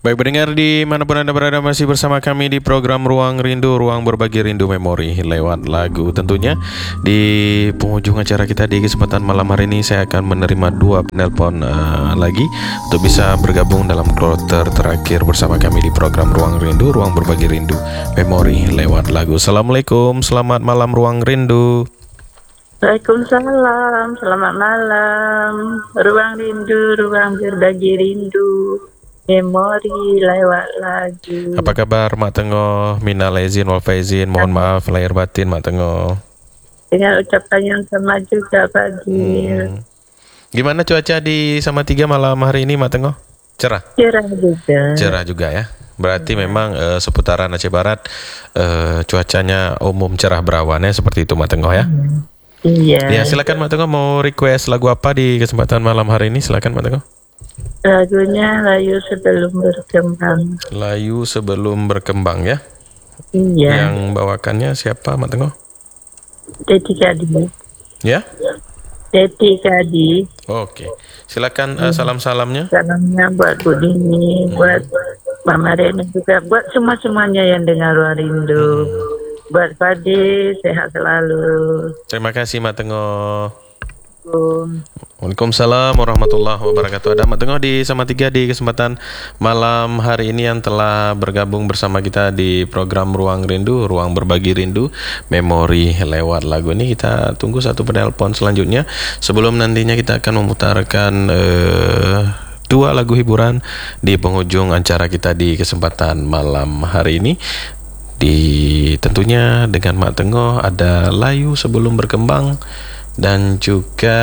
Baik pendengar dimanapun Anda berada, masih bersama kami di program Ruang Rindu, Ruang Berbagi Rindu Memori lewat lagu. Tentunya di penghujung acara kita di kesempatan malam hari ini saya akan menerima dua penelpon lagi untuk bisa bergabung dalam kloter terakhir bersama kami di program Ruang Rindu, Ruang Berbagi Rindu Memori lewat lagu. Assalamualaikum, selamat malam Ruang Rindu. Waalaikumsalam, selamat malam. Ruang rindu, ruang berbagi rindu, memori lewat lagu. Apa kabar Mak Tengah? Minal aizin wal faizin, mohon maaf lahir batin Mak Tengah. Dengan ucapan yang sama juga Fadil. Gimana cuaca di Salatiga malam hari ini Mak Tengah? Cerah? Cerah juga. Cerah juga ya. Berarti memang seputaran Aceh Barat cuacanya umum cerah berawan ya, seperti itu Mak Tengah ya. Iya. Ya, silakan Mak Tengah, mau request lagu apa di kesempatan malam hari ini? Silakan Mak Tengah. Lagunya Layu Sebelum Berkembang. Layu Sebelum Berkembang ya. Iya. Yang bawakannya siapa Mak Tengah? Dedi Kadi. Ya? Dedi Kadi. Oke. Silakan salam-salamnya. Salamnya buat Bu Dini, buat Mama Reni juga, buat semuanya yang dengar Ruang Rindu. Buat Fadil, sehat selalu. Terima kasih Mak Tengah. Waalaikumsalam warahmatullahi wabarakatuh. Ada Mak Tengah di Salatiga di kesempatan malam hari ini yang telah bergabung bersama kita di program Ruang Rindu, Ruang Berbagi Rindu Memori lewat lagu. Ini kita tunggu satu penelpon selanjutnya sebelum nantinya kita akan memutarkan dua lagu hiburan di penghujung acara kita di kesempatan malam hari ini. Tentunya dengan Mak Tengah ada Layu Sebelum Berkembang dan juga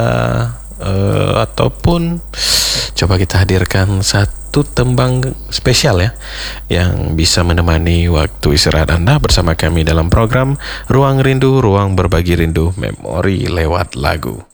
ataupun coba kita hadirkan satu tembang spesial ya yang bisa menemani waktu istirahat Anda bersama kami dalam program Ruang Rindu, Ruang Berbagi Rindu Memori lewat lagu.